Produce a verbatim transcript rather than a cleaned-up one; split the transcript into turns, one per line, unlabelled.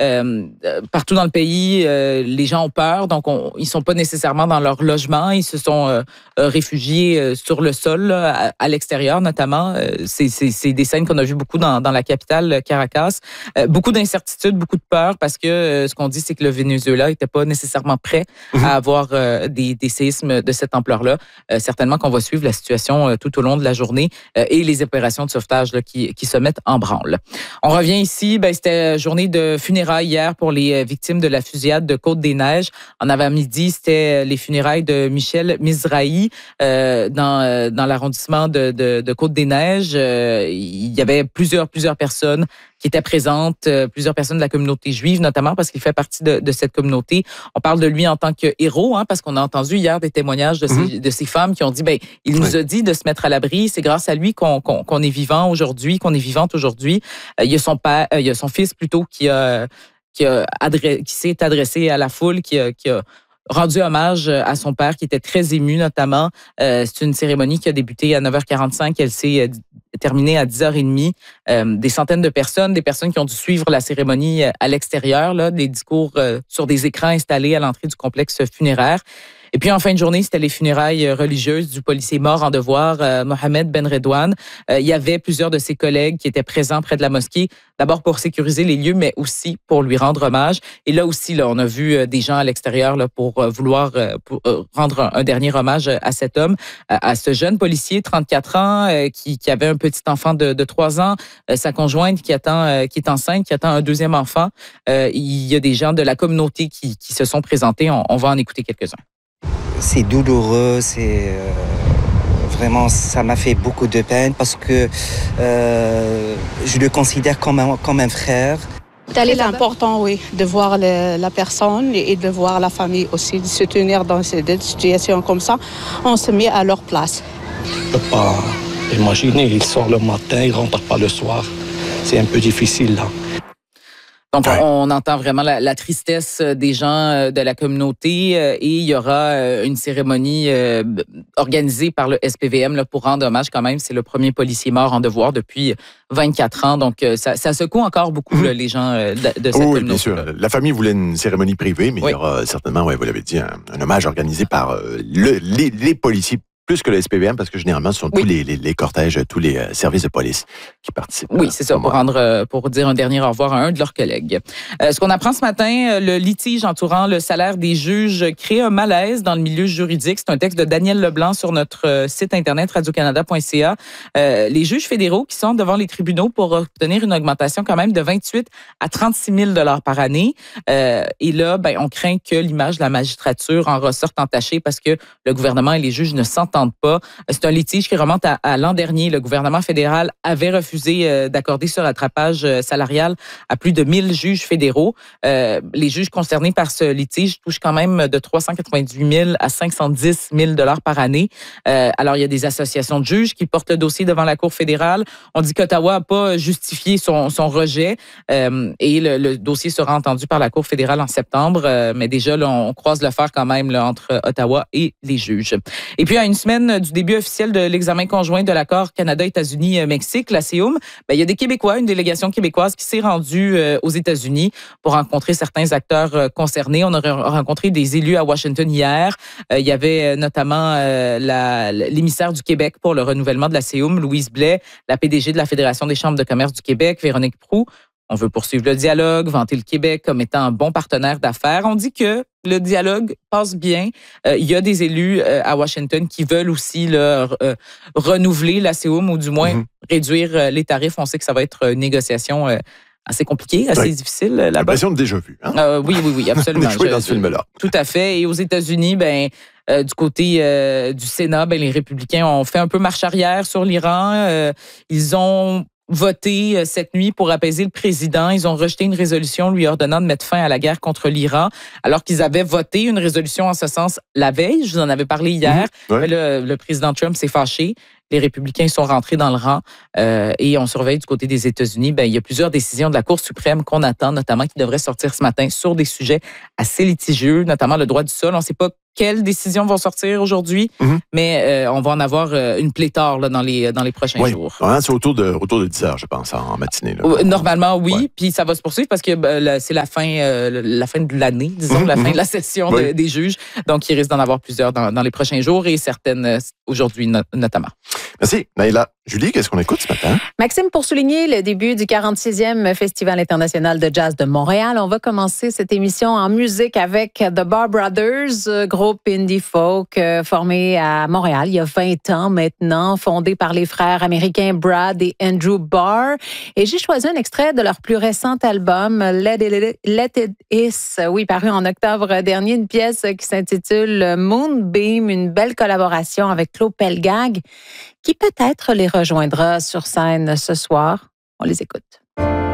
euh, partout dans le pays, euh, les gens ont peur, donc on, ils sont pas nécessairement dans leur logement, ils se sont euh, réfugiés euh, sur le sol, là, à, à l'extérieur notamment. Euh, c'est, c'est, c'est des scènes qu'on a vues beaucoup dans, dans la capitale, Caracas. Euh, beaucoup d'incertitudes, beaucoup de peur, parce que euh, ce qu'on dit, c'est que le Venezuela n'était pas nécessairement prêt mmh. à avoir euh, des, des séismes de cette ampleur-là. Euh, certainement qu'on va suivre la situation euh, tout au long de la journée euh, et les opérations de sauvetage là, qui, qui se mettent en branle. On revient ici, ben, c'était journée de funérailles hier pour les victimes de la fusillade de Côte-des-Neiges. En avant-midi, c'était les funérailles de Michel Mizrahi euh, dans, euh, dans l'arrondissement de, de, de Côte-des-Neiges. Euh, il y avait plusieurs, plusieurs personnes qui étaient présentes, euh, plusieurs personnes de la communauté juive, notamment parce qu'il fait partie de, de cette communauté. On parle de lui en tant que héros, hein, parce qu'on a entendu hier des témoignages de, mmh. ces, de ces femmes qui ont dit, ben, il nous oui. a dit de se mettre à l'abri. C'est grâce à lui qu'on, qu'on, qu'on est vivant aujourd'hui, qu'on est vivante aujourd'hui. Euh, il y a son père, euh, il y a son fils plutôt qui a, qui a adressé, qui s'est adressé à la foule, qui a, qui a rendu hommage à son père, qui était très ému notamment. Euh, c'est une cérémonie qui a débuté à neuf heures quarante-cinq. Elle s'est terminée à dix heures trente. Euh, des centaines de personnes, des personnes qui ont dû suivre la cérémonie à l'extérieur, là, des discours euh, sur des écrans installés à l'entrée du complexe funéraire. Et puis, en fin de journée, c'était les funérailles religieuses du policier mort en devoir, euh, Mohamed Ben Redouane. Euh, il y avait plusieurs de ses collègues qui étaient présents près de la mosquée, d'abord pour sécuriser les lieux, mais aussi pour lui rendre hommage. Et là aussi, là, on a vu euh, des gens à l'extérieur là, pour euh, vouloir euh, pour, euh, rendre un, un dernier hommage à cet homme, à, à ce jeune policier, trente-quatre ans, euh, qui, qui avait un petit enfant de, de trois ans, euh, sa conjointe qui attend, euh, qui est enceinte, qui attend un deuxième enfant. Euh, il y a des gens de la communauté qui, qui se sont présentés. On, on va en écouter quelques-uns.
C'est douloureux, c'est euh, vraiment, ça m'a fait beaucoup de peine parce que euh, je le considère comme un, comme un frère.
C'est important, oui, de voir le, la personne et de voir la famille aussi, de se tenir dans cette situation comme ça. On se met à leur place.
Je ne peux pas imaginer, il sort le matin, il ne rentre pas le soir. C'est un peu difficile là.
Donc, ouais. on entend vraiment la, la tristesse des gens de la communauté et il y aura une cérémonie organisée par le S P V M là, pour rendre hommage quand même. C'est le premier policier mort en devoir depuis vingt-quatre ans. Donc, ça, ça secoue encore beaucoup mmh. là, les gens de, de cette
oui,
communauté.
Bien sûr. La famille voulait une cérémonie privée, mais oui. il y aura certainement, ouais, vous l'avez dit, un, un hommage organisé par le, les, les policiers. Plus que le S P V M, parce que généralement, ce sont oui. tous les, les, les cortèges, tous les euh, services de police qui participent.
Oui, c'est ça, pour, rendre, pour dire un dernier au revoir à un de leurs collègues. Euh, ce qu'on apprend ce matin, le litige entourant le salaire des juges crée un malaise dans le milieu juridique. C'est un texte de Daniel Leblanc sur notre site internet radio canada point c a. Euh, les juges fédéraux qui sont devant les tribunaux pour obtenir une augmentation quand même de vingt-huit à trente-six mille dollars par année. Euh, et là, ben, on craint que l'image de la magistrature en ressorte entachée parce que le gouvernement et les juges ne s'entendent pas. C'est un litige qui remonte à, à l'an dernier. Le gouvernement fédéral avait refusé euh, d'accorder ce rattrapage euh, salarial à plus de mille juges fédéraux. Euh, les juges concernés par ce litige touchent quand même de trois cent quatre-vingt-dix mille à cinq cent dix mille dollars par année. Euh, alors, il y a des associations de juges qui portent le dossier devant la Cour fédérale. On dit qu'Ottawa n'a pas justifié son, son rejet euh, et le, le dossier sera entendu par la Cour fédérale en septembre. Euh, mais déjà, là, on croise le fer quand même là, entre Ottawa et les juges. Et puis, à une semaine du début officiel de l'examen conjoint de l'accord Canada-États-Unis-Mexique, la C E U M, ben, il y a des Québécois, une délégation québécoise qui s'est rendue euh, aux États-Unis pour rencontrer certains acteurs euh, concernés. On a rencontré des élus à Washington hier. Euh, il y avait notamment euh, la, l'émissaire du Québec pour le renouvellement de la C E U M, Louise Blais, la P D G de la Fédération des chambres de commerce du Québec, Véronique Proulx. On veut poursuivre le dialogue, vanter le Québec comme étant un bon partenaire d'affaires. On dit que le dialogue passe bien. Euh, il y a des élus euh, à Washington qui veulent aussi là, euh, renouveler la C E U M ou du moins mm-hmm. réduire euh, les tarifs. On sait que ça va être une négociation euh, assez compliquée, assez oui. difficile là-bas.
L'impression de déjà vu. Hein?
Euh, oui, oui, oui, absolument.
On est joué dans ce film-là.
Tout à fait. Et aux États-Unis, ben euh, du côté euh, du Sénat, ben les républicains ont fait un peu marche arrière sur l'Iran. Euh, ils ont voté cette nuit pour apaiser le président. Ils ont rejeté une résolution lui ordonnant de mettre fin à la guerre contre l'Iran, alors qu'ils avaient voté une résolution en ce sens la veille. Je vous en avais parlé hier. Mmh, ouais. Mais le, le président Trump s'est fâché. Les républicains sont rentrés dans le rang euh, et on surveille du côté des États-Unis. Ben, il y a plusieurs décisions de la Cour suprême qu'on attend, notamment qui devraient sortir ce matin sur des sujets assez litigieux, notamment le droit du sol. On ne sait pas quelles décisions vont sortir aujourd'hui, mm-hmm. mais euh, on va en avoir euh, une pléthore là, dans les dans les prochains
oui.
jours.
Ouais, c'est autour de autour de dix heures, je pense, en matinée. Là.
Euh, normalement, oui,
ouais.
puis ça va se poursuivre parce que ben, c'est la fin euh, la fin de l'année, disons, mm-hmm. la fin de la session oui. de, des juges. Donc, il risque d'en avoir plusieurs dans, dans les prochains jours et certaines euh, aujourd'hui no- notamment.
Merci, Naïla. Julie, qu'est-ce qu'on écoute ce matin?
Maxime, pour souligner le début du quarante-sixième Festival international de jazz de Montréal, on va commencer cette émission en musique avec The Barr Brothers, groupe indie folk formé à Montréal il y a vingt ans maintenant, fondé par les frères américains Brad et Andrew Barr. Et j'ai choisi un extrait de leur plus récent album, Let It, Let It Is, oui, paru en octobre dernier, une pièce qui s'intitule Moonbeam, une belle collaboration avec Claude Pelgag, qui peut-être les rejoindra sur scène ce soir. On les écoute.